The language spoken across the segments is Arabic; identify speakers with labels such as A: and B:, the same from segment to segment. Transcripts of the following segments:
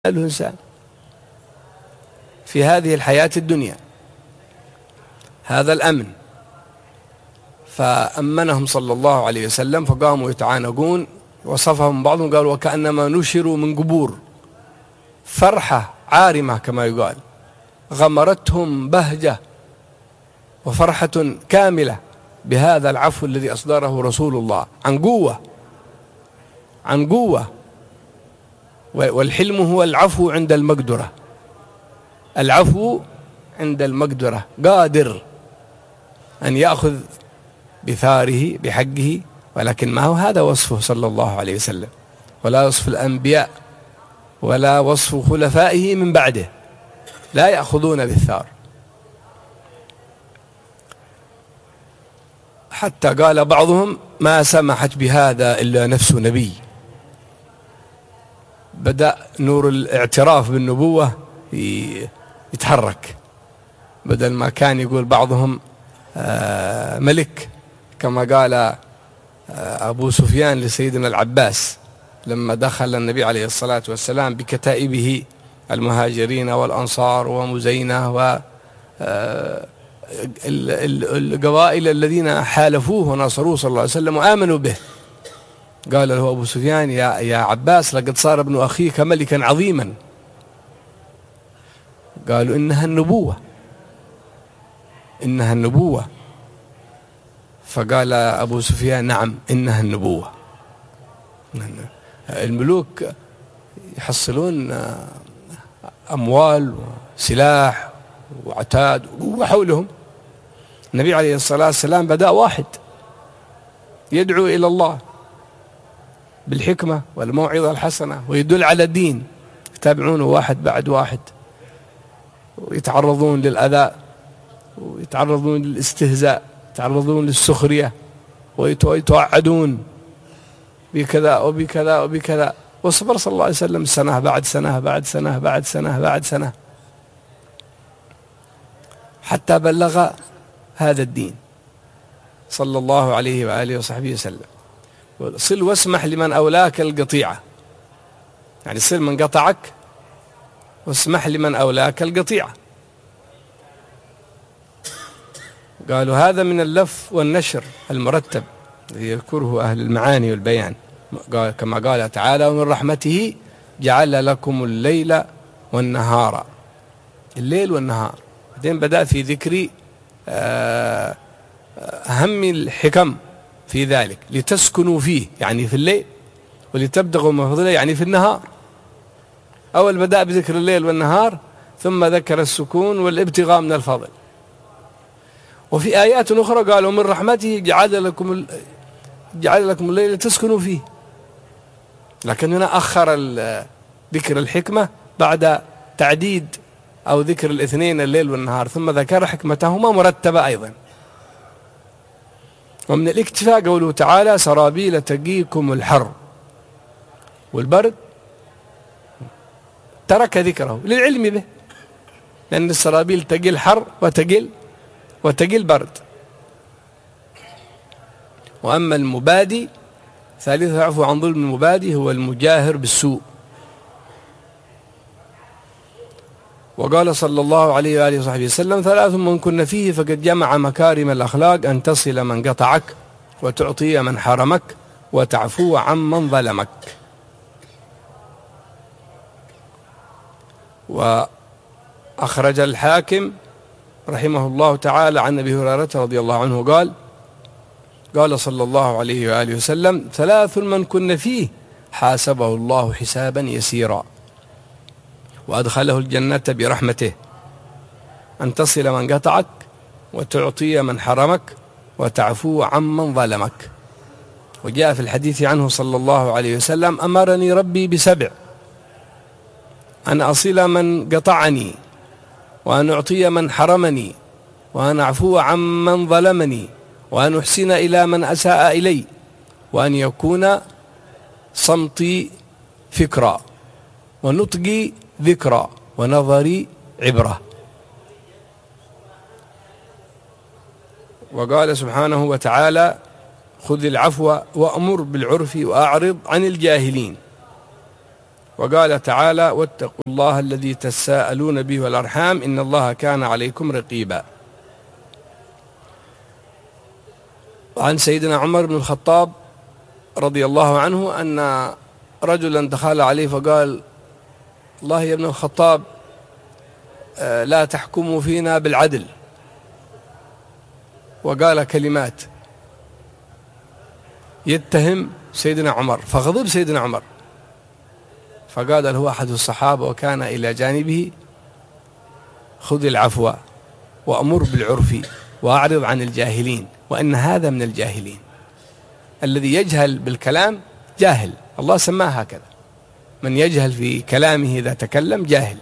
A: الإنسان في هذه الحياة الدنيا هذا الأمن، فأمنهم صلى الله عليه وسلم فقاموا يتعانقون. وصفهم بعضهم قالوا وكأنما نشروا من قبور، فرحة عارمة كما يقال، غمرتهم بهجة وفرحة كاملة بهذا العفو الذي أصدره رسول الله عن قوة. والحلم هو العفو عند المقدرة، العفو عند المقدرة، قادر أن يأخذ بثاره بحقه، ولكن ما هو هذا وصفه صلى الله عليه وسلم، ولا وصف الأنبياء ولا وصف خلفائه من بعده، لا يأخذون بالثار. حتى قال بعضهم ما سمحت بهذا إلا نفس نبي. بدأ نور الاعتراف بالنبوة يتحرك، بدل ما كان يقول بعضهم ملك كما قال أبو سفيان لسيدنا العباس لما دخل النبي عليه الصلاة والسلام بكتائبه المهاجرين والأنصار ومزينة والقبائل الذين حالفوه وناصروه صلى الله عليه وسلم وآمنوا به. قال له أبو سفيان يا عباس لقد صار ابن أخيك ملكا عظيما. قالوا إنها النبوة. فقال أبو سفيان نعم إنها النبوة. الملوك يحصلون أموال وسلاح وعتاد وحولهم. النبي عليه الصلاة والسلام بدأ واحد يدعو إلى الله بالحكمة والموعظة الحسنة ويدل على الدين، يتابعونه واحد بعد واحد، ويتعرضون للأذى ويتعرضون للاستهزاء، يتعرضون للسخرية ويتوعدون بكذا وبكذا وبكذا. وصبر صلى الله عليه وسلم سنة بعد سنة بعد سنة بعد سنة بعد سنة حتى بلغ هذا الدين صلى الله عليه وآله وصحبه وسلم. صل واسمح لمن أولاك القطيعة، يعني صل من قطعك واسمح لمن أولاك القطيعة. قالوا هذا من اللف والنشر المرتب يذكره أهل المعاني والبيان، كما قال تعالى ومن رحمته جعل لكم الليل والنهار، الليل والنهار. بعدين بدأ في ذكر أهم الحكم في ذلك، لتسكنوا فيه يعني في الليل، ولتبتغوا من فضله يعني في النهار. أول بدأ بذكر الليل والنهار، ثم ذكر السكون والابتغاء من الفضل. وفي آيات أخرى قالوا من رحمته جعل لكم الليل تسكنوا فيه، لكن هنا أخر ذكر الحكمة بعد تعديد أو ذكر الاثنين الليل والنهار، ثم ذكر حكمتهما مرتبة أيضا. ومن الاكتفاء قوله تعالى سرابيل تقيكم الحر والبرد، ترك ذكره للعلم به، لأن السرابيل تقي الحر وتقي البرد. وأما المبادي ثالث عفو عن ظلم المبادي هو المجاهر بالسوء. وقال صلى الله عليه وآله وصحبه وسلم ثلاث من كن فيه فقد جمع مكارم الأخلاق أن تصل من قطعك وتعطي من حرمك وتعفو عمن ظلمك. وأخرج الحاكم رحمه الله تعالى عن أبي هريرة رضي الله عنه قال صلى الله عليه وآله وسلم ثلاث من كن فيه حاسبه الله حسابا يسيرا وأدخله الجنة برحمته، أن تصل من قطعك وتعطي من حرمك وتعفو عمن ظلمك. وجاء في الحديث عنه صلى الله عليه وسلم أمرني ربي بسبع: أن أصل من قطعني، وأن أعطي من حرمني، وأن أعفو عمن ظلمني، وأن أحسن إلى من أساء إلي، وأن يكون صمتي فكرا، ونطقي ذكرى، ونظري عبرة. وقال سبحانه وتعالى خذ العفو وأمر بالعرف وأعرض عن الجاهلين. وقال تعالى: واتقوا الله الذي تساءلون به والأرحام إن الله كان عليكم رقيبا. عن سيدنا عمر بن الخطاب رضي الله عنه أن رجلا دخل عليه فقال: الله يا ابن الخطاب، لا تحكموا فينا بالعدل. وقال كلمات يتهم سيدنا عمر، فغضب سيدنا عمر، فقال له أحد الصحابة وكان إلى جانبه: خذ العفو وأمر بالعرف وأعرض عن الجاهلين، وإن هذا من الجاهلين. الذي يجهل بالكلام جاهل، الله سماه هكذا: من يجهل في كلامه إذا تكلم جاهل.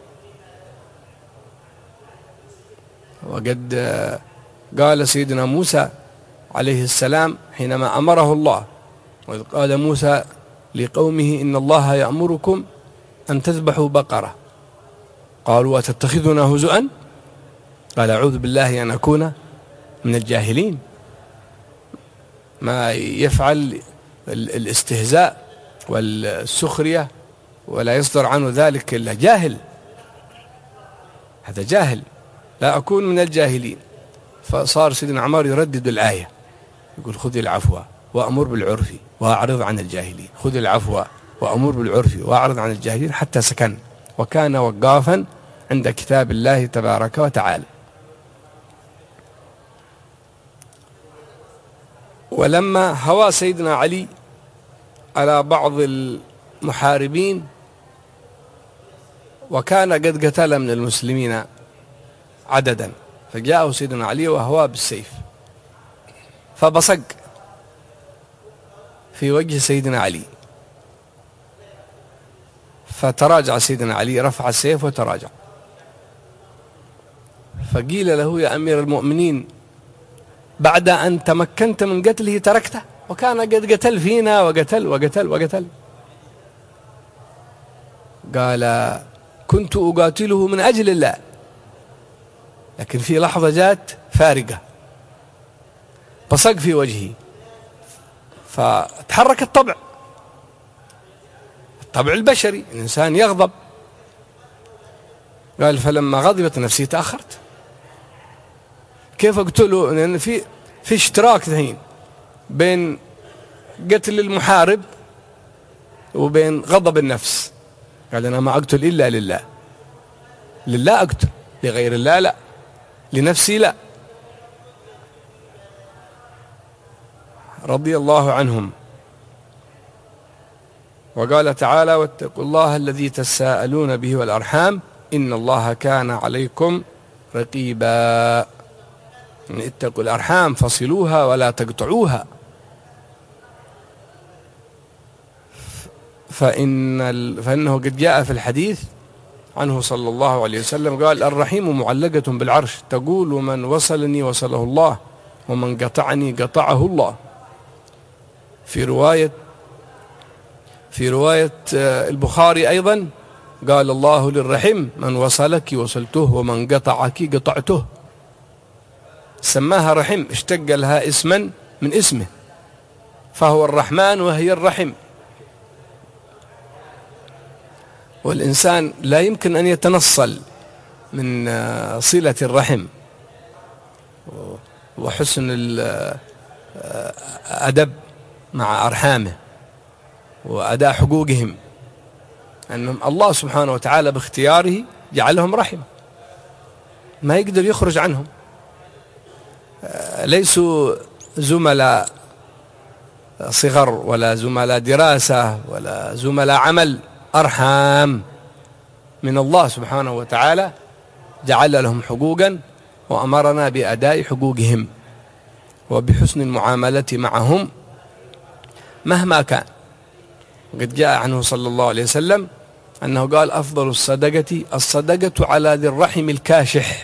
A: وقد قال سيدنا موسى عليه السلام حينما أمره الله، وإذ قال موسى لقومه: إن الله يأمركم أن تذبحوا بقرة، قالوا: أتتخذنا هزؤا؟ قال: أعوذ بالله أن أكون من الجاهلين. ما يفعل الاستهزاء والسخرية ولا يصدر عنه ذلك إلا جاهل، هذا جاهل، لا أكون من الجاهلين. فصار سيدنا عمر يردد الآية، يقول: خذ العفو وأمر بالعرف وأعرض عن الجاهلين، خذ العفو وأمر بالعرف وأعرض عن الجاهلين، حتى سكن وكان وقافا عند كتاب الله تبارك وتعالى. ولما هوى سيدنا علي على بعض المحاربين وكان قد قتل من المسلمين عددا، فجاءه سيدنا علي وهوى بالسيف فبصق في وجه سيدنا علي، فتراجع سيدنا علي، رفع السيف وتراجع. فقيل له: يا أمير المؤمنين، بعد أن تمكنت من قتله تركته؟ وكان قد قتل فينا وقتل وقتل وقتل. قال: كنت أقاتله من أجل الله، لكن في لحظة جات فارقة، بصق في وجهي فتحرك الطبع البشري، الإنسان يغضب. قال: فلما غضبت نفسي تأخرت. كيف أقتله؟ لأن في اشتراك ذهين بين قتل المحارب وبين غضب النفس. قال: أنا ما أقتل إلا لله، لله أقتل، لغير الله لا، لنفسي لا. رضي الله عنهم. وقال تعالى: واتقوا الله الذي تساءلون به والأرحام إن الله كان عليكم رقيبا. يعني اتقوا الأرحام، فصلوها ولا تقطعوها. فإنه قد جاء في الحديث عنه صلى الله عليه وسلم قال: الرحيم معلقة بالعرش، تقول: من وصلني وصله الله، ومن قطعني قطعه الله. في رواية البخاري أيضا قال الله للرحم: من وصلك وصلته، ومن قطعك قطعته. سماها رحم، اشتق لها اسما من اسمه، فهو الرحمن وهي الرحم. والإنسان لا يمكن أن يتنصل من صلة الرحم وحسن الأدب مع أرحامه وأداء حقوقهم، أن الله سبحانه وتعالى باختياره جعلهم رحم، ما يقدر يخرج عنهم. ليسوا زملاء صغر ولا زملاء دراسة ولا زملاء عمل، أرحام من الله سبحانه وتعالى، جعل لهم حقوقا وأمرنا بأداء حقوقهم وبحسن المعاملة معهم مهما كان. قد جاء عنه صلى الله عليه وسلم أنه قال: أفضل الصدقة على ذي الرحم الكاشح.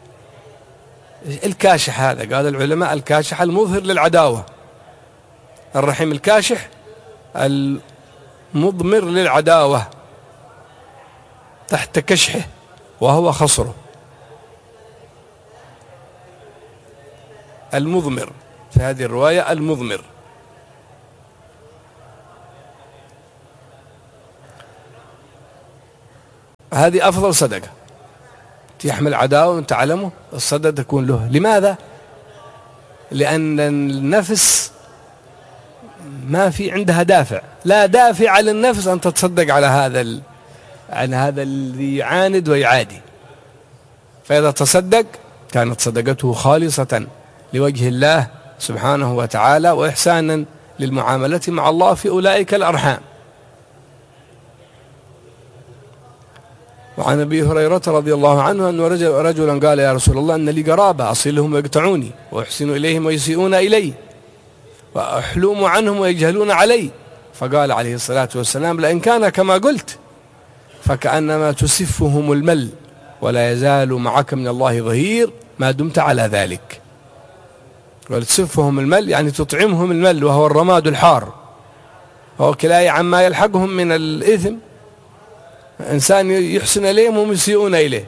A: الكاشح هذا قال العلماء: الكاشح المظهر للعداوة، الرحم الكاشح المضمر للعداوة تحت كشحه وهو خصره. المضمر في هذه الرواية المضمر. هذه أفضل صدقة. يحمل عداوة وأنت تعلمه، الصدقة تكون له. لماذا؟ لأن النفس ما في عندها دافع، لا دافع للنفس أن تتصدق على هذا الذي يعاند ويعادي. فإذا تصدق كانت صدقته خالصة لوجه الله سبحانه وتعالى، وإحسانا للمعاملة مع الله في أولئك الأرحام. وعن أبي هريرة رضي الله عنه أن رجلا قال: يا رسول الله، أن لي قرابة أصلهم ويقطعوني، وأحسن إليهم ويسيئون إلي، وأحلوم عنهم ويجهلون علي. فقال عليه الصلاة والسلام: لئن كان كما قلت فكأنما تسفهم المل، ولا يزال معك من الله ظهير ما دمت على ذلك. وتسفهم المل يعني تطعمهم المل، وهو الرماد الحار، وهو كلاية عما يلحقهم من الإثم. إنسان يحسن إليهم وهم يسيئون إليه.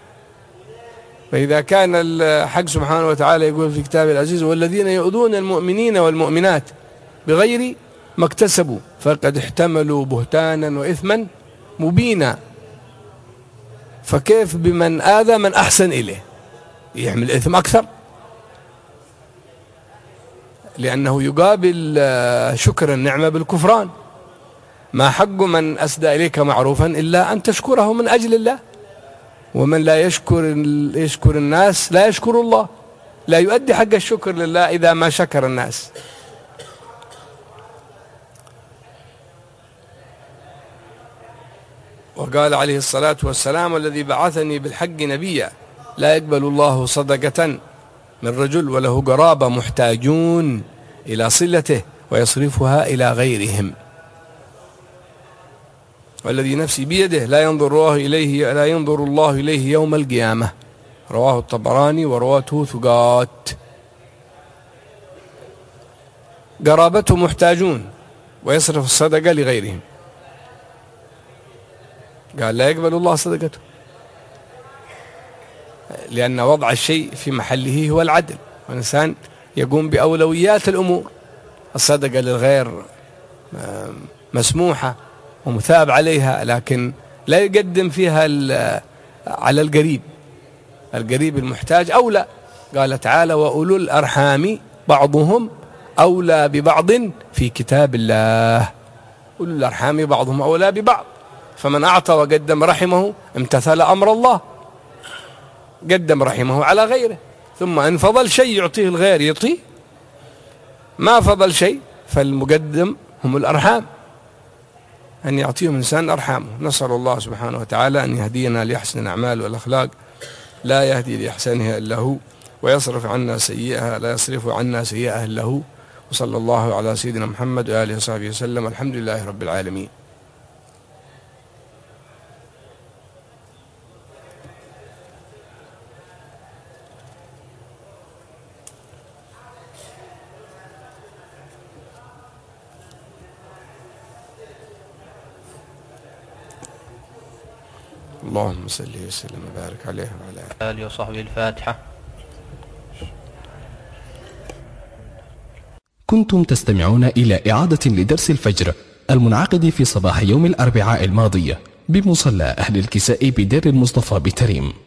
A: فإذا كان الحق سبحانه وتعالى يقول في كتابه العزيز: والذين يؤذون المؤمنين والمؤمنات بغير ما اكتسبوا فقد احتملوا بهتانا وإثما مبينا. فكيف بمن آذى من أحسن إليه؟ يحمل إثم أكثر، لأنه يقابل شكر النعمة بالكفران. ما حق من أسدى إليك معروفا إلا أن تشكره من أجل الله، ومن لا يشكر الناس لا يشكر الله، لا يؤدي حق الشكر لله إذا ما شكر الناس. وقال عليه الصلاة والسلام: والذي بعثني بالحق نبيا لا يقبل الله صدقة من رجل وله قرابة محتاجون إلى صلته ويصرفها إلى غيرهم، والذي نفسي بيده لا ينظر الله إليه يوم القيامة. رواه الطبراني ورواته ثقات. قرابته محتاجون ويصرف الصدقة لغيرهم. قال: لا يقبل الله صدقته، لأن وضع الشيء في محله هو العدل، والإنسان يقوم بأولويات الأمور. الصدقة للغير مسموحة ومثاب عليها، لكن لا يقدم فيها على القريب المحتاج أولى. قال تعالى: وأولو الأرحام بعضهم أولى ببعض في كتاب الله. أولو الأرحام بعضهم أولى ببعض، فمن أعطى وقدم رحمه امتثل أمر الله، قدم رحمه على غيره. ثم إن فضل شيء يعطيه الغير يعطيه، ما فضل شيء فالمقدم هم الأرحام، أن يعطيهم إنسان أرحامه. نسأل الله سبحانه وتعالى أن يهدينا لأحسن الأعمال والأخلاق، لا يهدي لأحسنها إلا هو، ويصرف عنا سيئها لا يصرف عنا سيئها إلا هو. وصلى الله على سيدنا محمد وآله وصحبه وسلم. الحمد لله رب العالمين. اللهم صل وسلم وبارك عليه وعلى
B: آله وصحبه. الفاتحة.
C: كنتم تستمعون إلى إعادة لدرس الفجر المنعقد في صباح يوم الأربعاء الماضي بمصلى أهل الكساء بدير المصطفى بتريم.